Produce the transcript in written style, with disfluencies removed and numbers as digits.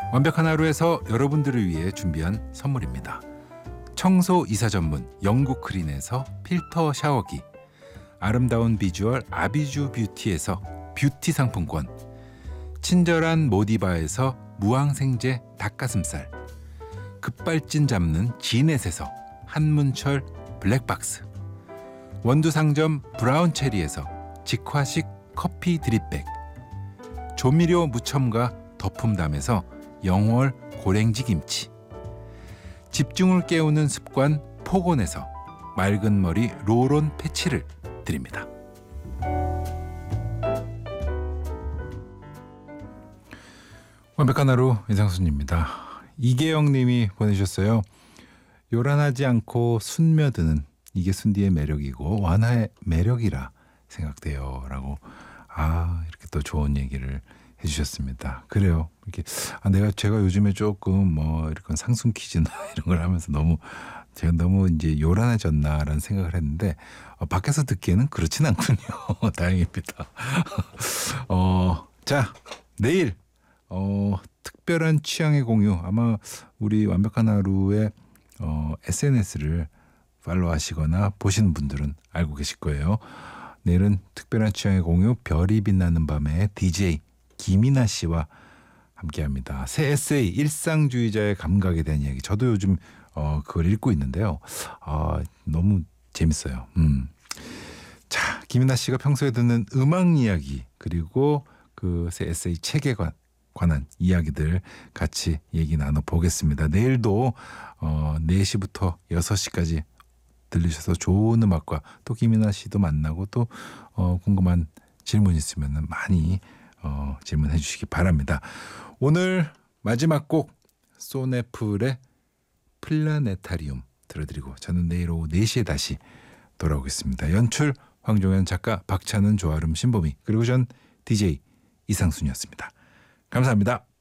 완벽한 하루에서 여러분들을 위해 준비한 선물입니다. 청소 이사 전문 영국 크린에서 필터 샤워기, 아름다운 비주얼 아비주 뷰티에서 뷰티 상품권, 친절한 모디바에서 무항생제 닭가슴살, 급발진 잡는 지넷에서 한문철 블랙박스, 원두 상점 브라운 체리에서 직화식 커피 드립백, 조미료 무첨가 덕품담에서 영월 고랭지 김치, 집중을 깨우는 습관 포곤에서 맑은 머리 롤온 패치를 드립니다. 완벽한 하루 이상순입니다. 이계영 님이 보내주셨어요. 요란하지 않고 순며드는 이게 순디의 매력이고 완화의 매력이라 생각돼요 라고 이렇게 또 좋은 얘기를 해주셨습니다. 그래요. 이렇게 제가 요즘에 조금 이런 상순 퀴즈나 이런 걸 하면서 제가 너무 이제 요란해졌나라는 생각을 했는데 밖에서 듣기에는 그렇진 않군요. 다행입니다. 자, 내일 특별한 취향의 공유, 아마 우리 완벽한 하루의 SNS를 팔로우하시거나 보시는 분들은 알고 계실 거예요. 내일은 특별한 취향의 공유, 별이 빛나는 밤에 DJ 김이나 씨와 함께합니다. 새 에세이 일상주의자의 감각에 대한 이야기. 저도 요즘 그걸 읽고 있는데요. 너무 재밌어요. 자, 김이나 씨가 평소에 듣는 음악 이야기, 그리고 그 새 에세이 책에 관한 이야기들 같이 얘기 나눠보겠습니다. 내일도 4시부터 6시까지 들리셔서 좋은 음악과 또 김이나 씨도 만나고 또 궁금한 질문 있으면 많이 질문해 주시기 바랍니다. 오늘 마지막 곡 소네플의 플라네타리움 들어드리고 저는 내일 오후 4시에 다시 돌아오겠습니다. 연출 황종현 작가, 박찬은, 조아름, 신보미, 그리고 전 DJ 이상순이었습니다. 감사합니다.